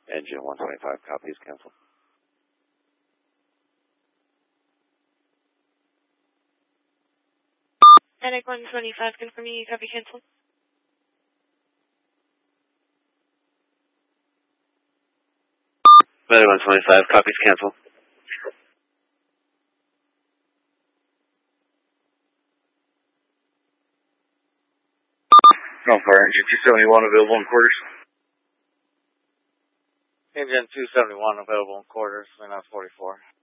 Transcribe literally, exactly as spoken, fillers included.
Engine one twenty-five, copies, cancel. Medic one twenty-five, confirming you copy, cancel. Medic one twenty-five, copies, cancel. No fire, engine two seventy-one available in quarters. Engine two seventy-one available in quarters, Wind forty-four.